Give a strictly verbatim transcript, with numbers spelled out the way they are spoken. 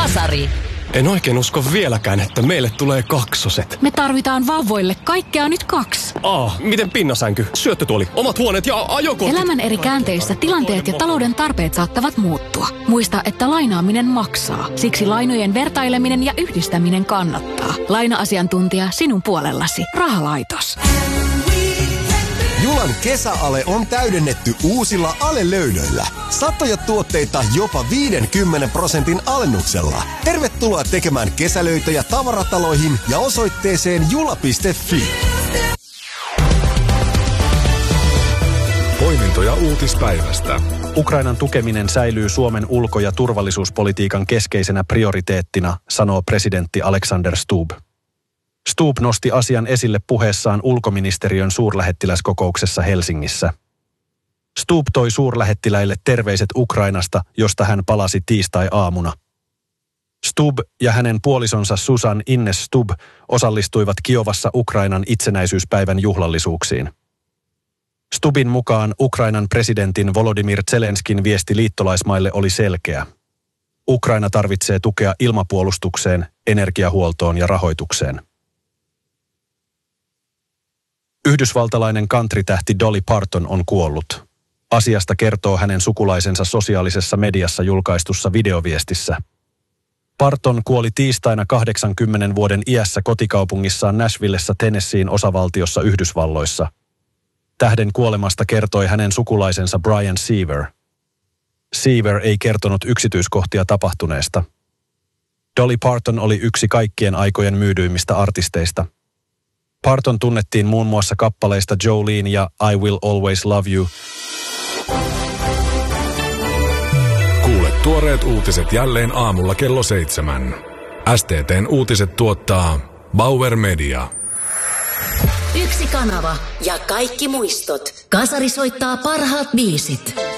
Kasari. En oikein usko vieläkään, että meille tulee kaksoset. Me tarvitaan vauvoille kaikkea nyt kaksi. Aa, miten pinnasänky, syöttötuoli, omat huoneet ja ajokortit? Elämän eri käänteissä tilanteet ja talouden tarpeet saattavat muuttua. Muista, että lainaaminen maksaa. Siksi lainojen vertaileminen ja yhdistäminen kannattaa. Laina-asiantuntija sinun puolellasi. Rahalaitos. Julan kesäale on täydennetty uusilla alelöydöillä. Satoja tuotteita jopa viidenkymmenen prosentin alennuksella. Tervetuloa tekemään kesälöitöjä tavarataloihin ja osoitteeseen jula piste fi. Poimintoja uutispäivästä. Ukrainan tukeminen säilyy Suomen ulko- ja turvallisuuspolitiikan keskeisenä prioriteettina, sanoo presidentti Alexander Stubb. Stubb nosti asian esille puheessaan ulkoministeriön suurlähettiläskokouksessa Helsingissä. Stubb toi suurlähettiläille terveiset Ukrainasta, josta hän palasi tiistai-aamuna. Stubb ja hänen puolisonsa Susan Ines Stubb osallistuivat Kiovassa Ukrainan itsenäisyyspäivän juhlallisuuksiin. Stubbin mukaan Ukrainan presidentin Volodymyr Zelenskin viesti liittolaismaille oli selkeä. Ukraina tarvitsee tukea ilmapuolustukseen, energiahuoltoon ja rahoitukseen. Yhdysvaltalainen country-tähti Dolly Parton on kuollut. Asiasta kertoo hänen sukulaisensa sosiaalisessa mediassa julkaistussa videoviestissä. Parton kuoli tiistaina kahdeksankymmenen vuoden iässä kotikaupungissaan Nashvillessä Tennesseein osavaltiossa Yhdysvalloissa. Tähden kuolemasta kertoi hänen sukulaisensa Brian Seaver. Seaver ei kertonut yksityiskohtia tapahtuneesta. Dolly Parton oli yksi kaikkien aikojen myydyimmistä artisteista. Parton tunnettiin muun muassa kappaleista Jolene ja I Will Always Love You. Kuule tuoreet uutiset jälleen aamulla kello seitsemän. S T T:n uutiset tuottaa Bauer Media. Yksi kanava ja kaikki muistot. Kasari soittaa parhaat biisit.